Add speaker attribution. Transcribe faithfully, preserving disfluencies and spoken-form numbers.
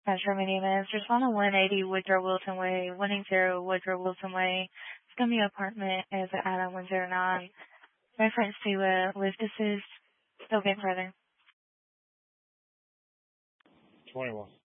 Speaker 1: Gotcha, my name is Rosanna, one eighty Woodrow Wilson Way, one eighty Woodrow Wilson Way. It's going to be an apartment as an add-on one zero nine. Reference to uh, lift assist. Still getting further.
Speaker 2: twenty-one.